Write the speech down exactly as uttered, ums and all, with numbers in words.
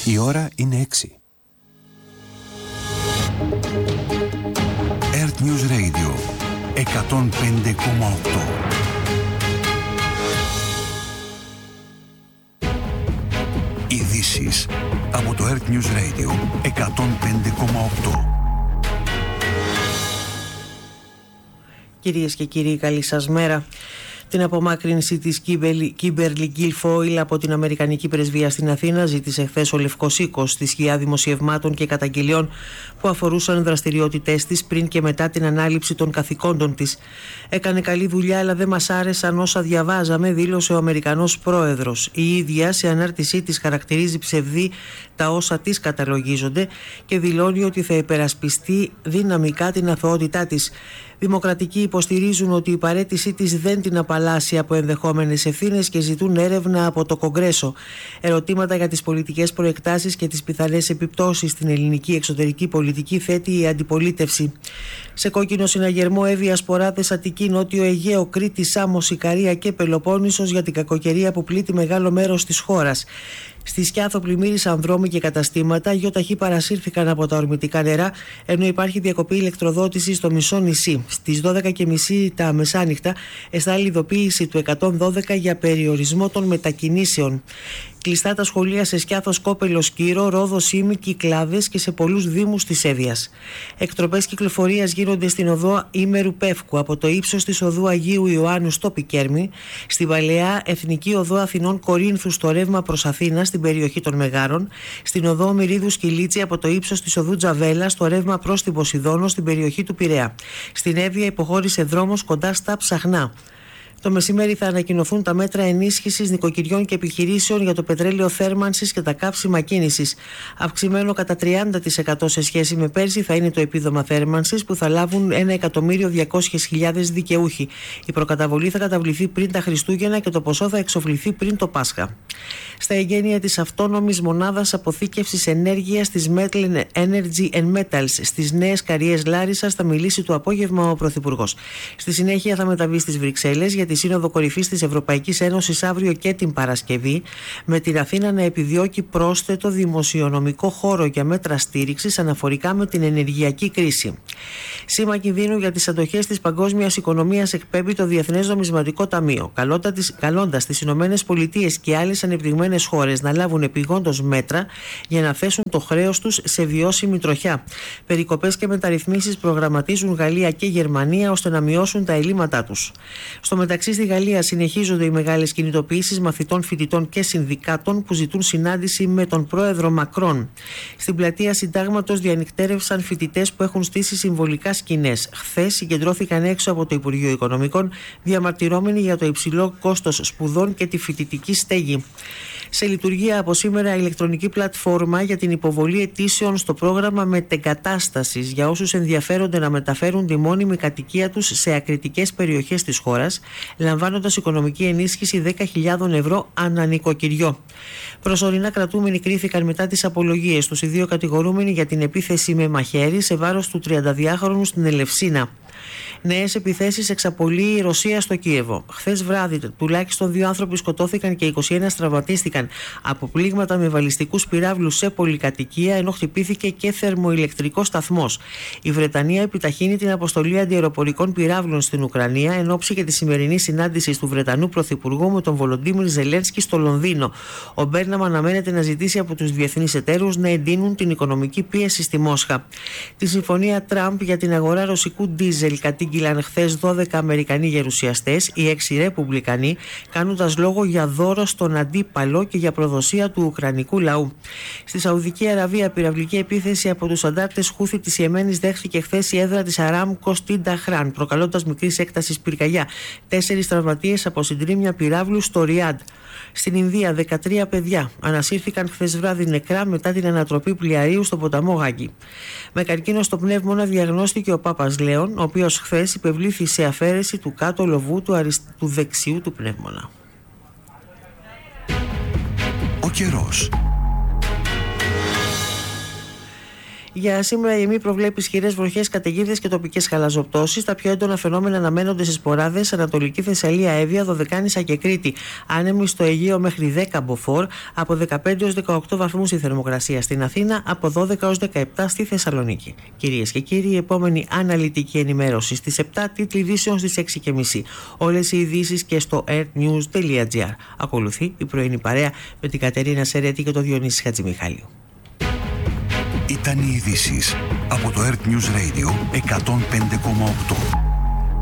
Η ώρα είναι έξι. Earth News Radio εκατόν πέντε κόμμα οκτώ. Ειδήσεις από το Earth News Radio εκατόν πέντε κόμμα οκτώ. Κυρίες και κύριοι, καλή σας μέρα. Την απομάκρυνση της Κίμπερλι Γκίλφόιλ από την Αμερικανική Πρεσβεία στην Αθήνα ζήτησε χθες ο Λευκός Οίκος στη σκιά δημοσιευμάτων και καταγγελιών που αφορούσαν δραστηριότητές της πριν και μετά την ανάληψη των καθηκόντων της. Έκανε καλή δουλειά, αλλά δεν μας άρεσαν όσα διαβάζαμε, δήλωσε ο Αμερικανός πρόεδρος. Η ίδια σε ανάρτησή της χαρακτηρίζει ψευδή τα όσα της καταλογίζονται και δηλώνει ότι θα υπερασπιστεί δυναμικά την αθωότητά της. Δημοκρατικοί υποστηρίζουν ότι η παραίτησή της δεν την απαλλάσσει από ενδεχόμενες ευθύνες και ζητούν έρευνα από το Κογκρέσο. Ερωτήματα για τις πολιτικές προεκτάσεις και τις πιθανές επιπτώσεις στην ελληνική εξωτερική πολιτική θέτει η αντιπολίτευση. Σε κόκκινο συναγερμό Εύβοια Σποράδες, Αττική, Νότιο Αιγαίο, Κρήτη, Σάμος, Ικαρία και Πελοπόννησος για την κακοκαιρία που πλήττει μεγάλο μέρος της χώρας. Στη Σκιάθο πλημμύρισαν δρόμοι και καταστήματα, γιοταχή παρασύρθηκαν από τα ορμητικά νερά, ενώ υπάρχει διακοπή ηλεκτροδότηση στο μισό νησί. Στις δώδεκα και μισή τα μεσάνυχτα εστάλει ειδοποίηση του εκατόν δώδεκα για περιορισμό των μετακινήσεων. Κλειστά τα σχολεία σε Σκιάθο, Κόπελο, Σκύρο, Ρόδο, Σύμη, Κυκλάδες και σε πολλούς δήμους της Εύβοιας. Εκτροπές κυκλοφορίας γίνονται στην οδό Ήμερου Πεύκου από το ύψος της οδού Αγίου Ιωάννου στο Πικέρμι, στην παλαιά Εθνική Οδό Αθηνών Κορίνθου στο ρεύμα προς Αθήνα στην περιοχή των Μεγάρων, στην οδό Μυρίδου Σκυλίτσι από το ύψος της οδού Τζαβέλα στο ρεύμα προς την Ποσειδόνο στην περιοχή του Πειραιά. Στην Εύβοια υποχώρησε δρόμος κοντά στα Ψαχνά. Το μεσημέρι θα ανακοινωθούν τα μέτρα ενίσχυσης νοικοκυριών και επιχειρήσεων για το πετρέλαιο θέρμανσης και τα καύσιμα κίνησης. Αυξημένο κατά τριάντα τοις εκατό σε σχέση με πέρσι θα είναι το επίδομα θέρμανσης που θα λάβουν ένα εκατομμύριο διακόσιες χιλιάδες δικαιούχοι. Η προκαταβολή θα καταβληθεί πριν τα Χριστούγεννα και το ποσό θα εξοφληθεί πριν το Πάσχα. Στα εγγένεια της αυτόνομης μονάδας αποθήκευσης ενέργειας της Metal Energy and Metals στις Νέες Καριές Λάρισσας θα μιλήσει το απόγευμα ο Πρωθυπουργός. Στη συνέχεια θα μεταβεί στις Βρυξέλλες για τη Σύνοδο Κορυφής της Ευρωπαϊκής Ένωσης αύριο και την Παρασκευή, με την Αθήνα να επιδιώκει πρόσθετο δημοσιονομικό χώρο για μέτρα στήριξης αναφορικά με την ενεργειακή κρίση. Σήμα κινδύνου για τις αντοχές της παγκόσμιας οικονομίας εκπέμπει το Διεθνές Νομισματικό Ταμείο, καλώντας τις Ηνωμένες Πολιτείες και άλλες ανεπτυγμένες χώρες να λάβουν επειγόντως μέτρα για να θέσουν το χρέος τους σε βιώσιμη τροχιά. Περικοπές και μεταρρυθμίσεις προγραμματίζουν Γαλλία και Γερμανία ώστε να μειώσουν τα ελλείμματά τους. Στο μεταξύ, στη Γαλλία συνεχίζονται οι μεγάλες κινητοποιήσεις μαθητών, φοιτητών και συνδικάτων που ζητούν συνάντηση με τον πρόεδρο Μακρόν. Στην πλατεία Συντάγματος διανυκτέρευσαν φοιτητές που έχουν στήσει συμβολικά σκηνές. Χθες συγκεντρώθηκαν έξω από το Υπουργείο Οικονομικών, διαμαρτυρώμενοι για το υψηλό κόστος σπουδών και τη φοιτητική στέγη. Σε λειτουργία από σήμερα ηλεκτρονική πλατφόρμα για την υποβολή αιτήσεων στο πρόγραμμα μετεγκατάστασης για όσους ενδιαφέρονται να μεταφέρουν τη μόνιμη κατοικία τους σε ακριτικές περιοχές της χώρας, λαμβάνοντας οικονομική ενίσχυση δέκα χιλιάδες ευρώ ανά νοικοκυριό. Προσωρινά κρατούμενοι κρίθηκαν μετά τις απολογίες τους οι δύο κατηγορούμενοι για την επίθεση με μαχαίρι σε βάρος του τριανταδυάχρονου στην Ελευσίνα. Νέες επιθέσεις εξαπολύει η Ρωσία στο Κίεβο. Χθες βράδυ τουλάχιστον δύο άνθρωποι σκοτώθηκαν και είκοσι ένα τραυματίστηκαν από πλήγματα με βαλιστικούς πυράβλους σε πολυκατοικία, ενώ χτυπήθηκε και θερμοηλεκτρικός σταθμός. Η Βρετανία επιταχύνει την αποστολή αντιαεροπορικών πυράβλων στην Ουκρανία εν ώψη και τη σημερινή συνάντηση του Βρετανού Πρωθυπουργού με τον Βολοντίμιρ Ζελένσκι στο Λονδίνο. Ο Μπέρναμ αναμένεται να ζητήσει από τους διεθνείς εταίρους να εντείνουν την οικονομική πίεση στη Μόσχα. Τη συμφωνία Τραμπ για την αγορά ρωσικού ντίζελ κατήγγειλαν χθες δώδεκα Αμερικανοί γερουσιαστές, οι έξι Ρεπουμπλικανοί, κάνοντας λόγο για δώρο στον αντίπαλο και για προδοσία του Ουκρανικού λαού. Στη Σαουδική Αραβία, πυραυλική επίθεση από τους αντάρτες Χούθη της Ιεμένης δέχθηκε χθες η έδρα της Αράμκο στην Ταχράν, προκαλώντας μικρής έκτασης πυρκαγιά. Τέσσερις τραυματίες από συντρίμμια πυράβλου στο Ριάντ. Στην Ινδία, δεκατρία παιδιά ανασύρθηκαν χθες βράδυ νεκρά μετά την ανατροπή πλοιαρίου στο ποταμό Γάγκη. Με καρκίνο στο πνεύμονα διαγνώστηκε ο Πάπας Λέων, ο οποίος χθες υπευλήθη σε αφαίρεση του κάτω λοβού του, αρισ... του δεξιού του πνεύμονα. Ο καιρός. Για σήμερα η ΕΜΗ προβλέπει ισχυρές βροχές, καταιγίδες και τοπικές χαλαζοπτώσεις. Τα πιο έντονα φαινόμενα αναμένονται στις Ποράδες, Ανατολική Θεσσαλία, Εύβοια, Δωδεκάνησα και Κρήτη. Άνεμοι στο Αιγαίο μέχρι δέκα μποφόρ, από δεκαπέντε έως δεκαοκτώ βαθμούς η θερμοκρασία στην Αθήνα, από δώδεκα έως δεκαεπτά στη Θεσσαλονίκη. Κυρίες και κύριοι, η επόμενη αναλυτική ενημέρωση στις επτά, τίτλοι ειδήσεων στις έξι και μισή. Όλες οι ειδήσεις και στο airnews τελεία gr. Ακολουθεί η πρωινή παρέα με την Κατερίνα Σερέτη και τον Διονύση Χατζημιχάλιου. Ήταν οι ειδήσεις από το Earth News Radio εκατόν πέντε κόμμα οκτώ.